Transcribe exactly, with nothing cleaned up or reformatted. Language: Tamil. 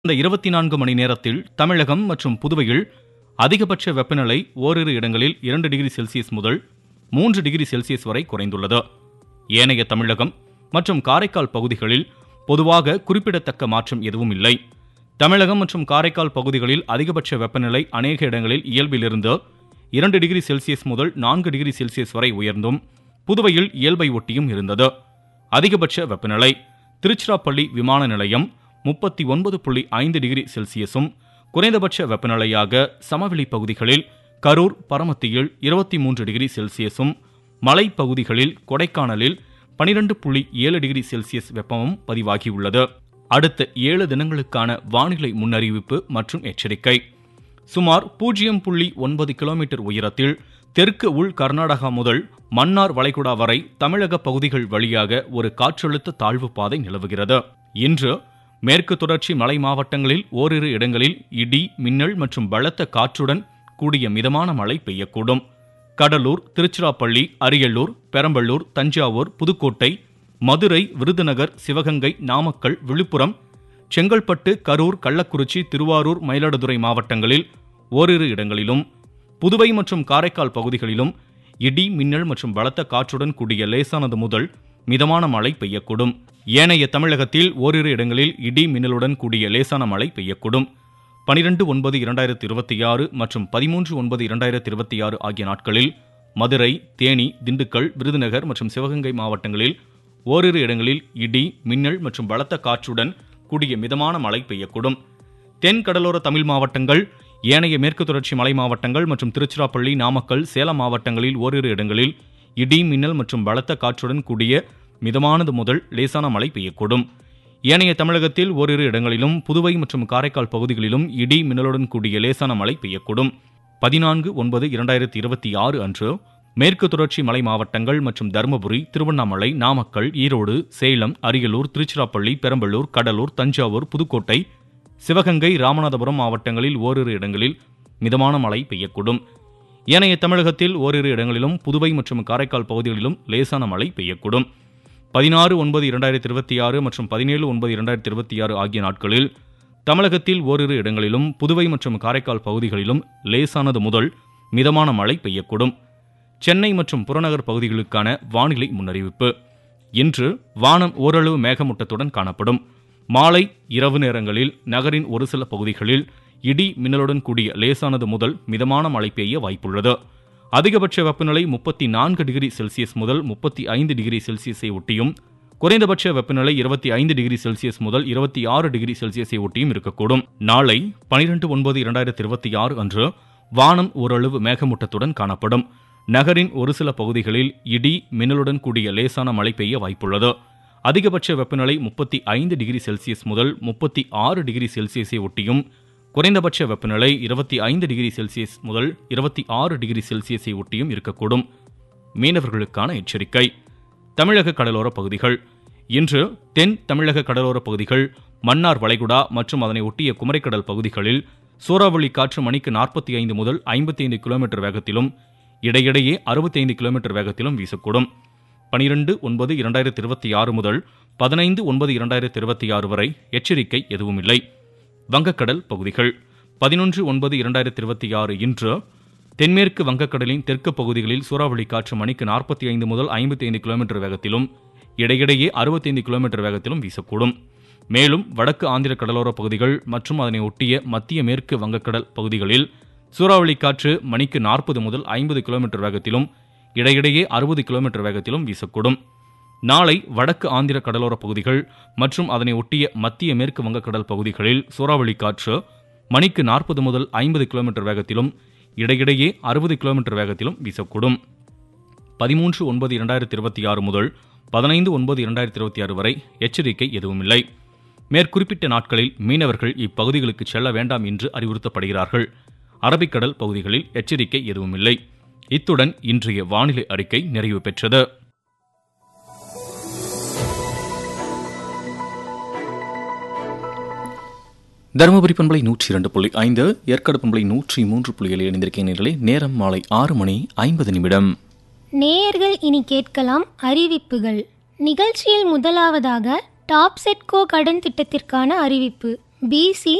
இந்த இருபத்தி நான்கு மணி நேரத்தில் தமிழகம் மற்றும் புதுவையில் அதிகபட்ச வெப்பநிலை ஓரிரு இடங்களில் இரண்டு டிகிரி செல்சியஸ் முதல் மூன்று டிகிரி செல்சியஸ் வரை குறைந்துள்ளது. ஏனைய தமிழகம் மற்றும் காரைக்கால் பகுதிகளில் பொதுவாக குறிப்பிடத்தக்க மாற்றம் எதுவும் இல்லை. தமிழகம் மற்றும் காரைக்கால் பகுதிகளில் அதிகபட்ச வெப்பநிலை அநேக இடங்களில் இயல்பிலிருந்து இரண்டு டிகிரி செல்சியஸ் முதல் நான்கு டிகிரி செல்சியஸ் வரை உயர்ந்தும் புதுவையில் இயல்பை ஒட்டியும் இருந்தது. அதிகபட்ச வெப்பநிலை திருச்சிராப்பள்ளி விமான நிலையம் முப்பத்தி ஒன்பது புள்ளி ஐந்து டிகிரி செல்சியஸும், குறைந்தபட்ச வெப்பநிலையாக சமவெளி பகுதிகளில் கரூர் பரமத்தியில் இருபத்தி மூன்று டிகிரி செல்சியஸும், மலைப்பகுதிகளில் கொடைக்கானலில் பனிரெண்டு புள்ளி ஏழு டிகிரி செல்சியஸ் வெப்பமும் பதிவாகியுள்ளது. அடுத்த ஏழு தினங்களுக்கான வானிலை முன்னறிவிப்பு மற்றும் எச்சரிக்கை. சுமார் பூஜ்ஜியம் புள்ளி ஒன்பது கிலோமீட்டர் உயரத்தில் தெற்கு உள் கர்நாடகா முதல் மன்னார் வளைகுடா வரை தமிழக பகுதிகள் வழியாக ஒரு காற்றழுத்த தாழ்வு பாதை நிலவுகிறது. இன்று மேற்கு தொடர்ச்சி மலை மாவட்டங்களில் ஓரிரு இடங்களில் இடி, மின்னல் மற்றும் பலத்த காற்றுடன் கூடிய மிதமான மழை பெய்யக்கூடும். கடலூர், திருச்சிராப்பள்ளி, அரியலூர், பெரம்பலூர், தஞ்சாவூர், புதுக்கோட்டை, மதுரை, விருதுநகர், சிவகங்கை, நாமக்கல், விழுப்புரம், செங்கல்பட்டு, கரூர், கள்ளக்குறிச்சி, திருவாரூர், மயிலாடுதுறை மாவட்டங்களில் ஓரிரு இடங்களிலும், புதுவை மற்றும் காரைக்கால் பகுதிகளிலும் இடி, மின்னல் மற்றும் பலத்த காற்றுடன் கூடிய லேசானது முதல் மிதமான மழை பெய்யக்கூடும். ஏனைய தமிழகத்தில் ஓரிரு இடங்களில் இடி, மின்னலுடன் கூடிய லேசான மழை பெய்யக்கூடும். பனிரெண்டு ஒன்பது இரண்டாயிரத்தி இருபத்தி ஆறு மற்றும் பதிமூன்று ஒன்பது இரண்டாயிரத்தி இருபத்தி ஆறு ஆகிய நாட்களில் மதுரை, தேனி, திண்டுக்கல், விருதுநகர் மற்றும் சிவகங்கை மாவட்டங்களில் ஓரிரு இடங்களில் இடி, மின்னல் மற்றும் பலத்த காற்றுடன் கூடிய மிதமான மழை பெய்யக்கூடும். தென் கடலோர தமிழ் மாவட்டங்கள், ஏனைய மேற்கு தொடர்ச்சி மலை மாவட்டங்கள் மற்றும் திருச்சிராப்பள்ளி, நாமக்கல், சேலம் மாவட்டங்களில் ஓரிரு இடங்களில் இடி, மின்னல் மற்றும் பலத்த காற்றுடன் கூடிய மிதமானது முதல் லேசான மழை பெய்யக்கூடும். ஏனைய தமிழகத்தில் ஓரிரு இடங்களிலும், புதுவை மற்றும் காரைக்கால் பகுதிகளிலும் இடி, மின்னலுடன் கூடிய லேசான மழை பெய்யக்கூடும். பதினான்கு ஒன்பது இரண்டாயிரத்தி இருபத்தி ஆறு அன்று மேற்கு தொடர்ச்சி மலை மாவட்டங்கள் மற்றும் தருமபுரி, திருவண்ணாமலை, நாமக்கல், ஈரோடு, சேலம், அரியலூர், திருச்சிராப்பள்ளி, பெரம்பலூர், கடலூர், தஞ்சாவூர், புதுக்கோட்டை, சிவகங்கை, ராமநாதபுரம் மாவட்டங்களில் ஓரிரு இடங்களில் மிதமான மழை பெய்யக்கூடும். ஏனைய தமிழகத்தில் ஓரிரு இடங்களிலும், புதுவை மற்றும் காரைக்கால் பகுதிகளிலும் லேசான மழை பெய்யக்கூடும். பதினாறு ஒன்பது இரண்டாயிரத்தி இருபத்தி ஆறு மற்றும் பதினேழு ஒன்பது இரண்டாயிரத்தி இருபத்தி ஆறு ஆகிய நாட்களில் தமிழகத்தில் ஓரிரு இடங்களிலும், புதுவை மற்றும் காரைக்கால் பகுதிகளிலும் லேசானது முதல் மிதமான மழை பெய்யக்கூடும். சென்னை மற்றும் புறநகர் பகுதிகளுக்கான வானிலை முன்னறிவிப்பு. இன்று வானம் ஓரளவு மேகமூட்டத்துடன் காணப்படும். மாலை இரவு நேரங்களில் நகரின் ஒரு சில பகுதிகளில் இடி, மின்னலுடன் கூடிய லேசானது முதல் மிதமான மழை பெய்ய வாய்ப்புள்ளது. அதிகபட்ச வெப்பநிலை முப்பத்தி நான்கு டிகிரி செல்சியஸ் முதல் முப்பத்தி ஐந்து டிகிரி செல்சியஸை ஒட்டியும், குறைந்தபட்ச வெப்பநிலை இருபத்தி ஐந்து டிகிரி செல்சியஸ் முதல் இருபத்தி ஆறு டிகிரி செல்சியஸை ஒட்டியும் இருக்கக்கூடும். நாளை பனிரெண்டு ஒன்பது இரண்டாயிரத்தி இருபத்தி ஆறு அன்று வானம் ஓரளவு மேகமூட்டத்துடன் காணப்படும். நகரின் ஒரு சில பகுதிகளில் இடி, மின்னலுடன் கூடிய லேசான மழை பெய்ய வாய்ப்புள்ளது. அதிகபட்ச வெப்பநிலை முப்பத்தி ஐந்து டிகிரி செல்சியஸ் முதல் முப்பத்தி ஆறு டிகிரி செல்சியஸை ஒட்டியும், குறைந்தபட்ச வெப்பநிலை இருபத்தி ஐந்து டிகிரி செல்சியஸ் முதல் இருபத்தி ஆறு டிகிரி செல்சியஸை ஒட்டியும் இருக்கக்கூடும். மீனவர்களுக்கான எச்சரிக்கை. தமிழக கடலோர பகுதிகள். இன்று தென் தமிழக கடலோர பகுதிகள், மன்னார் வளைகுடா மற்றும் அதனை ஒட்டிய குமரிக்கடல் பகுதிகளில் சூறாவளி காற்று மணிக்கு நாற்பத்தி ஐந்து முதல் ஐம்பத்தி ஐந்து கிலோமீட்டர் வேகத்திலும், இடையிடையே அறுபத்தி ஐந்து கிலோமீட்டர் வேகத்திலும் வீசக்கூடும். பனிரெண்டு ஒன்பது இரண்டாயிரத்தி இருபத்தி ஆறு முதல் பதினைந்து ஒன்பது இரண்டாயிரத்தி இருபத்தி ஆறு வரை எச்சரிக்கை எதுவும் இல்லை. வங்கக்கடல் பகுதிகள். பதினொன்று ஒன்பது இரண்டாயிரத்தி இருபத்தி ஆறு இன்று தென்மேற்கு வங்கக்கடலின் தெற்கு பகுதிகளில் சூறாவளி காற்று மணிக்கு நாற்பத்தி ஐந்து முதல் ஐம்பத்தி ஐந்து கிலோமீட்டர் வேகத்திலும், இடையிடையே அறுபத்தி ஐந்து கிலோமீட்டர் வேகத்திலும் வீசக்கூடும். மேலும் வடக்கு ஆந்திர கடலோர பகுதிகள் மற்றும் அதனை ஒட்டிய மத்திய மேற்கு வங்கக்கடல் பகுதிகளில் சூறாவளி காற்று மணிக்கு நாற்பது முதல் ஐம்பது கிலோமீட்டர் வேகத்திலும், இடையிடையே அறுபது கிலோமீட்டர் வேகத்திலும் வீசக்கூடும். நாளை வடக்கு ஆந்திர கடலோர பகுதிகள் மற்றும் அதனை ஒட்டிய மத்திய மேற்கு வங்கக்கடல் பகுதிகளில் சூறாவளி காற்று மணிக்கு நாற்பது முதல் ஐம்பது கிலோமீட்டர் வேகத்திலும், இடையிடையே அறுபது கிலோமீட்டர் வேகத்திலும் வீசக்கூடும். பதிமூன்று ஒன்பது இரண்டாயிரத்தி இருபத்தி ஆறு முதல் பதினைந்து ஒன்பது இரண்டாயிரத்தி இருபத்தி ஆறு வரை எச்சரிக்கை எதுவுமில்லை. மேற்குறிப்பிட்ட நாட்களில் மீனவர்கள் இப்பகுதிகளுக்கு செல்ல வேண்டாம் என்று அறிவுறுத்தப்படுகிறார்கள். அரபிக்கடல் பகுதிகளில் எச்சரிக்கை எதுவுமில்லை. இத்துடன் இன்றைய வானிலை அறிக்கை நிறைவு பெற்றது. தருமபுரி பண்பலை நூற்றி இரண்டு புள்ளி ஐந்து, ஏற்காடு பண்பலை நூற்றி மூன்று புள்ளி ஏழு இணைந்திருக்கிற நிலை. நேரம் மாலை ஆறு மணி ஐம்பது நிமிடம். நேயர்கள் இனி கேட்கலாம் அறிவிப்புகள். நிகழ்ச்சியில் முதலாவதாக டாப் செட்கோ கடன் திட்டத்திற்கான அறிவிப்பு. பிசி